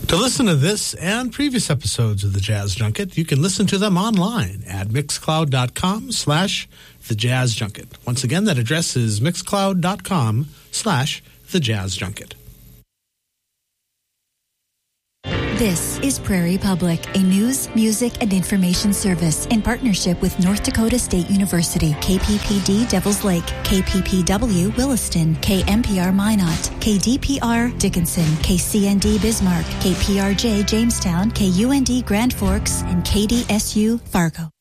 To listen to this and previous episodes of the Jazz Junket, you can listen to them online at mixcloud.com/The Jazz Junket. Once again, that address is mixcloud.com/The Jazz Junket. This is Prairie Public, a news, music, and information service in partnership with North Dakota State University, KPPD Devils Lake, KPPW Williston, KMPR Minot, KDPR Dickinson, KCND Bismarck, KPRJ Jamestown, KUND Grand Forks, and KDSU Fargo.